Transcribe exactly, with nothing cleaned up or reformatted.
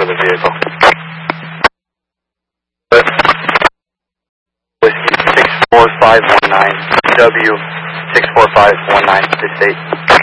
for the vehicle. Whiskey six four five one nine, W six four five one nine, this date.